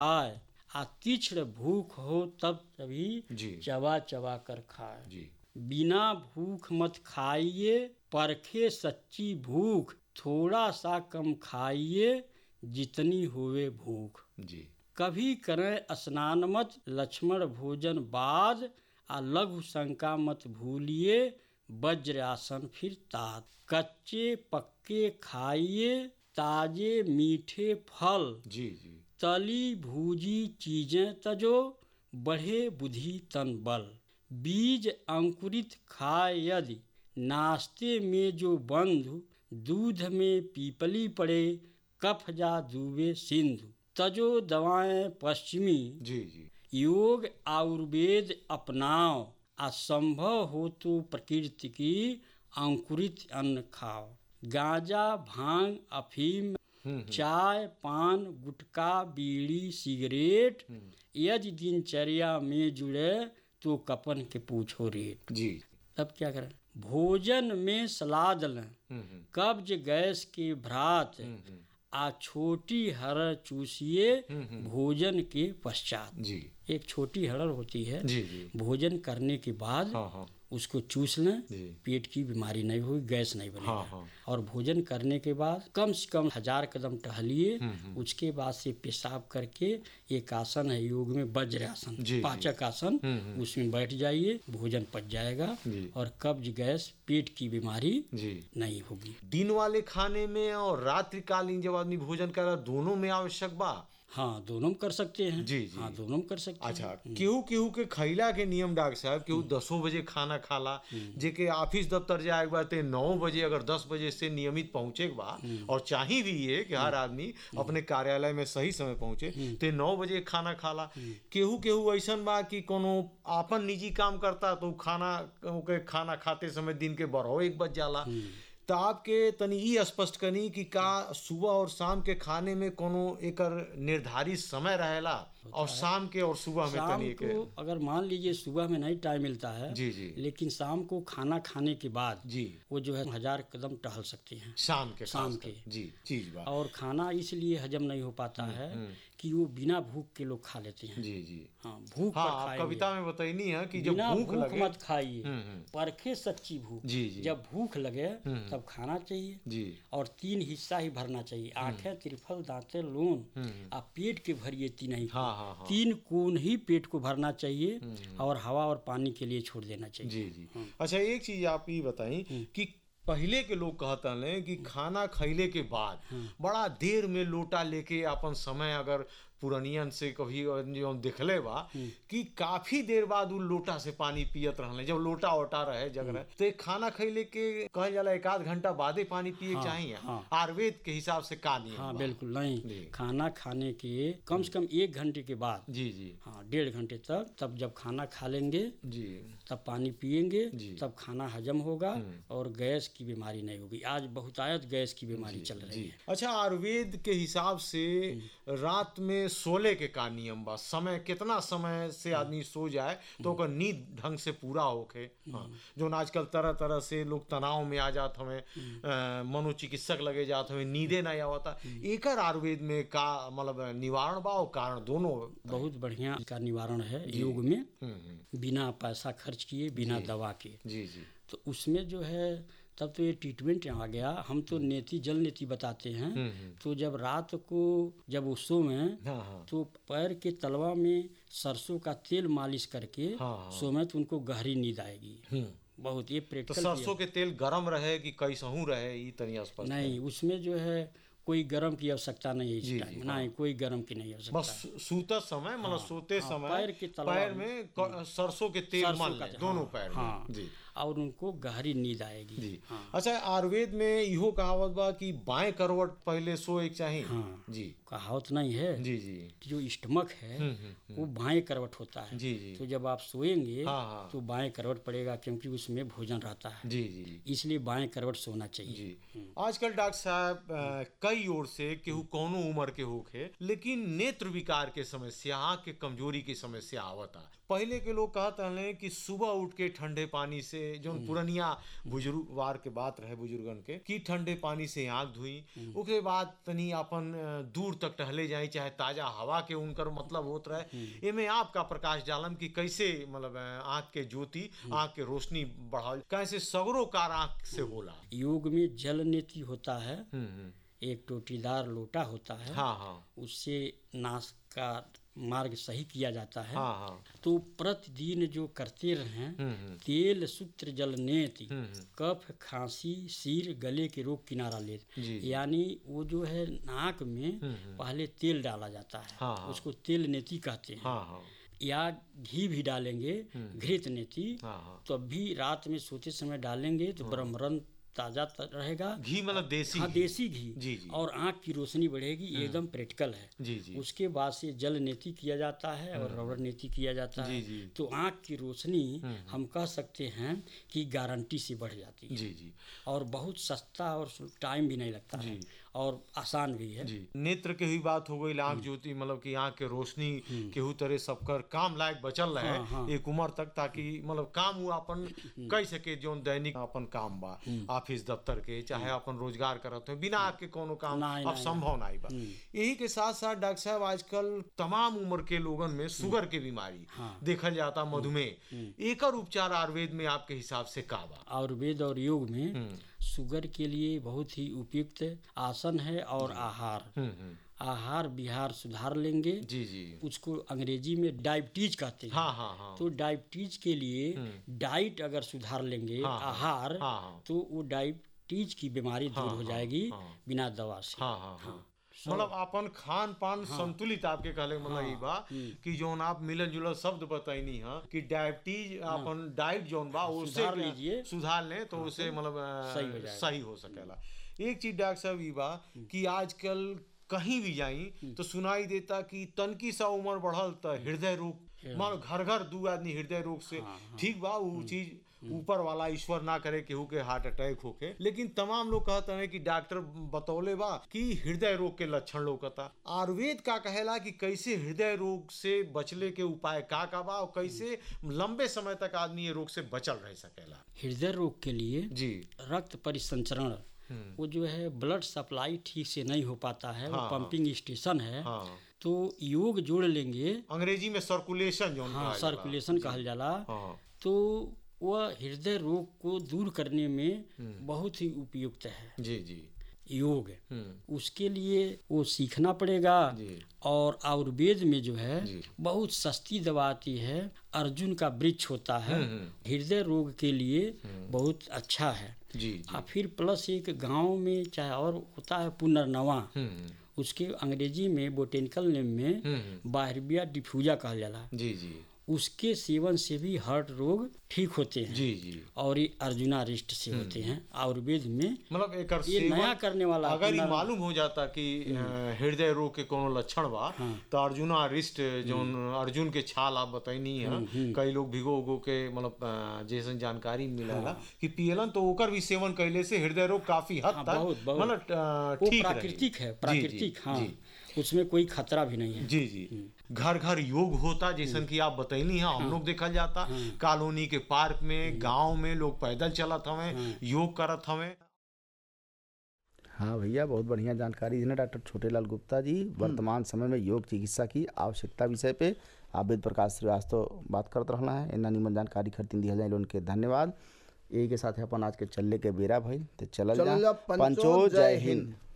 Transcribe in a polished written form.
आए, आ तीक्ष्ण भूख हो तब तभी चबा चबा कर खाए। बिना भूख मत खाइए, परखे सच्ची भूख, थोड़ा सा कम खाइए, जितनी होवे भूख। कभी करें स्नान मत, लक्ष्मण भोजन बाद, आ लघु शंका मत भूलिए, वज्रासन फिर तात। कच्चे पक्के खाइए, ताजे मीठे फल, तली भूजी चीजें तजो, बढ़े बुद्धि तन बल। बीज अंकुरित खाए यदि, नाश्ते में जो बंधु, दूध में पीपली पड़े, कफ जा डूबे सिंधु। तजो दवाएं पश्चिमी, योग आयुर्वेद अपनाओ, असंभव हो तो प्रकृति की अंकुरित अन्न खाओ। गांजा भांग अफीम, चाय पान गुटखा बीड़ी सिगरेट, यदि दिनचर्या में जुड़े तो कपन के पूछो रेट। तब क्या करें? भोजन में सलाद लें, कब्ज गैस के भ्रात, आ छोटी हरड़ चूसिए, भोजन के पश्चात। एक छोटी हरड़ होती है, भोजन करने के बाद उसको चूस लें, पेट की बीमारी नहीं होगी, गैस नहीं बनेगा। और भोजन करने के बाद कम से कम 1000 कदम टहलिए, उसके बाद से पेशाब करके एक आसन है योग में, वज्रासन, पाचक आसन, उसमें बैठ जाइए, भोजन पच जाएगा और कब्ज गैस पेट की बीमारी नहीं होगी। दिन वाले खाने में और रात्रिकालीन जब आदमी भोजन कर रहा, दोनों में आवश्यक बा? हाँ, दोनों में कर सकते हैं। हाँ, दोनों में कर सकते हैं। अच्छा, केहू के खैला के नियम डॉक्टर साहब, केहू 10 बजे खाना खाला, जेके ऑफिस दफ्तर जाए के बाद 9 बजे, अगर 10 बजे से नियमित पहुंचे के बा, और चाही भी ये कि हर आदमी अपने कार्यालय में सही समय पहुंचे, तो 9 बजे खाना खाला। केहू ऐसन बा कि कोनो आपन निजी काम करता तो खाना खाते समय दिन के 12-1 बज जाला। तो आपके तनी ई स्पष्ट करी कि का सुबह और शाम के खाने में कोनो एकर निर्धारित समय रहेला, और शाम के और सुबह में तनी के अगर मान लीजिए सुबह में नहीं टाइम मिलता है, लेकिन शाम को खाना खाने के बाद वो जो है 1000 कदम टहल सकते हैं शाम के। और खाना इसलिए हजम नहीं हो पाता है कि वो बिना भूख के लोग खा लेते हैं। हाँ, भूख पर खाएंगे। कविता में बताइनी है कि जब भूख मत खाइए, परखे सच्ची भूख। जब भूख लगे तब खाना चाहिए, और 3 हिस्सा ही भरना चाहिए, आंखें त्रिफल दांते लून, आ पेट के भरिए 3 ही, 3 कोण ही पेट को भरना चाहिए, और हवा और पानी के लिए छोड़ देना चाहिए। अच्छा, एक चीज आप ये बताई कि पहले के लोग कहते हैं कि खाना खैले के बाद बड़ा देर में लोटा लेके अपन समय, अगर पुरानियन से कभी जो देखले बा कि काफी देर बाद उ लोटा से पानी पियत रहले, जब लोटा ओटा रहे जग रहे, तो खाना खैले के कहल जाला 1-8 घंटा बादे पानी पिए चाहिए। आयुर्वेद के हिसाब से का नियम? हाँ, बिल्कुल नहीं, खाना खाने के कम से कम 1 घंटे के बाद, हाँ 1.5 घंटे तक, तब जब खाना खा लेंगे तब पानी पिएंगे, तब खाना हजम होगा और गैस की बीमारी नहीं होगी। आज बहुतायत गैस की बीमारी चल रही है। अच्छा, आयुर्वेद के हिसाब से रात में सोले के का नियम बा? समय कितना समय से आदमी सो जाए तो ओकर नींद ढंग से पूरा होके? जो आजकल तरह तरह से लोग तनाव में आ जात हमें, मनोचिकित्सक लगे जात हमें, नींदे नहीं आवता, एकर आयुर्वेद में का मतलब निवारण बा और कारण दोनों? बहुत बढ़िया का निवारण है योग में, बिना पैसा खर्च किए, बिना दवा के। तो उसमें जो है, तब तो ये ट्रीटमेंट आ गया। हम तो जल नेति बताते हैं। तो जब रात को जब वो सोएं, तो पैर के तलवा में सरसों का तेल मालिश करके सोएं, तो उनको गहरी नींद आएगी। बहुत ये प्रैक्टिकल। तो सरसों के तेल गरम रहे कि कैसहू रहे, ये तनी स्पष्ट नहीं, उसमें जो है कोई गरम की आवश्यकता नहीं है इस टाइम। नहीं, कोई गरम की नहीं आवश्यकता। बस सूते समय, मतलब सोते समय पैर में सरसों के तेल मल लें, दोनों पैर में, और उनको गहरी नींद आएगी। अच्छा, आयुर्वेद में इहो कहावत बा कि बाएं करवट पहले सोए चाहिए। कहावत नहीं है, जो स्टमक है वो बाएं करवट होता है। तो जब आप सोएंगे तो बाएं करवट पड़ेगा, क्योंकि उसमें भोजन रहता है, इसलिए बाएं करवट सोना चाहिए। आजकल डॉक्टर साहब कई ओर से केहू कौनो उम्र के होखे, लेकिन नेत्र विकार के समस्या, आँख के कमजोरी की समस्या आवता। पहले के लोग कहते हैं कि सुबह उठ के ठंडे पानी से जो पुरनिया बुजुर्गवार के बात रहे बुजुर्गन के कि ठंडे पानी से आँख धुई, उसके बाद तनी अपन दूर तक टहले जाए, चाहे ताजा हवा के उनकर मतलब होत रहे। एमे आपका प्रकाश डालम कि कैसे मतलब आँख के ज्योति, आँख के रोशनी बढ़ाओ, कैसे सगरो कार आँख से होला। योग में जल नेति होता है, एक टोटीदार लोटा होता है, उससे नाक का मार्ग सही किया जाता है। तो प्रतिदिन जो करते रहें, तेल सूत्र जल नेति, कफ खांसी सिर गले के रोग किनारा ले, यानी वो जो है नाक में पहले तेल डाला जाता है, उसको तेल नेति कहते हैं। या घी भी डालेंगे, घृत नेति, तो भी रात में सोते समय डालेंगे तो ब्रह्मरंध्र ताजा रहेगा। घी मतलब देसी? हाँ, देसी घी। जी। और आँख की रोशनी बढ़ेगी, एकदम प्रैक्टिकल है। जी। उसके बाद से जल नेति किया जाता है और रबड़ नेति किया जाता है। तो आँख की रोशनी हम कह सकते हैं कि गारंटी से बढ़ जाती है। जी। और बहुत सस्ता और टाइम भी नहीं लगता है और आसान भी है। नेत्र के ही बात हो गई, आँख ज्योति मतलब कि आँख के रोशनी केहू तरह सबकर काम लायक बचल रहे एक उम्र तक, ताकि मतलब काम हुआ अपन कह सके जो दैनिक अपन काम बा, ऑफिस दफ्तर के चाहे अपन रोजगार करत हो, बिना आँख के कोनो काम अब संभव नहीं बा। यही के साथ साथ डॉक्टर साहब आजकल तमाम उम्र के लोगन में शुगर के बीमारी देखल जाता, मधुमेह, एकर उपचार आयुर्वेद में आपके हिसाब से का बा? आयुर्वेद और योग में शुगर के लिए बहुत ही उपयुक्त आसन है और आहार विहार सुधार लेंगे। जी। उसको अंग्रेजी में डायबिटीज कहते हैं। तो डायबिटीज के लिए डाइट अगर सुधार लेंगे, आहार, तो वो डायबिटीज की बीमारी दूर हो जाएगी बिना दवा से। मतलब अपन खान पान संतुलित आपके कहले मतलब ई बा कि जोन आप मिलल जुलल शब्द बताइनी है कि डायबिटीज अपन डाइट जोन बा उससे सुधार लें तो उससे मतलब सही हो सकेला। एक चीज डॉक्टर साहब ई बा कि आजकल कहीं भी जाई तो सुनाई देता कि तनकी सा उम्र बढ़ल तो हृदय रोग, मान घर घर 2 आदमी हृदय रोग से। ठीक बा, वो चीज ऊपर वाला ईश्वर ना करे केहू के हार्ट अटैक होके, लेकिन तमाम लोग कहते हैं कि डॉक्टर बतौले बा कि हृदय रोग के लक्षण लोकता। आयुर्वेद का कहेला कि कैसे हृदय रोग से बचले के उपाय का बा और कैसे लंबे समय तक आदमी ये रोग से बचल रह सकेला। हृदय रोग के लिए रक्त परिसंचरण, वो जो है ब्लड सप्लाई ठीक से नहीं हो पाता है, वो पंपिंग स्टेशन है। तो योग जोड़ लेंगे, अंग्रेजी में सर्कुलेशन जो सर्कुलेशन कहल जाला। तो वह हृदय रोग को दूर करने में बहुत ही उपयुक्त है। जी। योग उसके लिए वो सीखना पड़ेगा। और आयुर्वेद में जो है बहुत सस्ती दवा आती है, अर्जुन का वृक्ष होता है, हृदय रोग के लिए बहुत अच्छा है। और फिर प्लस एक गांव में चाहे और होता है पुनर्नवा, उसके अंग्रेजी में बोटेनिकल नेम में बाहरबिया डिफ्यूजा कहा जाला। जी। उसके सेवन से भी हार्ट रोग ठीक होते हैं। जी। और ये अर्जुना रिष्ट से होते हैं। आयुर्वेद में मतलब ये नया करने वाला, अगर ये मालूम हो जाता कि हृदय रोग के कोनो लक्षण बा तो अर्जुना रिष्ट जो अर्जुन के छाल आप बताइनी है, कई लोग भिगो उगो के मतलब जैसन जानकारी मिलेला कि पियलन तो ओकर भी सेवन कैले से हृदय रोग काफी हद तक मतलब ठीक प्राकृतिक है, प्राकृतिक। उसमें कोई खतरा भी नहीं है। जी। घर घर योग होता जैसन कि आप बतैनी है, हम लोग देखल जाता कॉलोनी के पार्क में, गांव में लोग पैदल चलत हमें, योग करत हमें। हाँ भैया, बहुत बढ़िया जानकारी देना डॉक्टर छोटेलाल गुप्ता जी। वर्तमान समय में योग चिकित्सा की आवश्यकता विषय पे आप वेद प्रकाश श्रीवास्तव बात करते रहना है। इतना निमन जानकारी खरतीन दिया जाए उनके धन्यवाद। यही के साथ अपन आज के चलने के बेरा भाई, तो चल पंचो जय हिंद।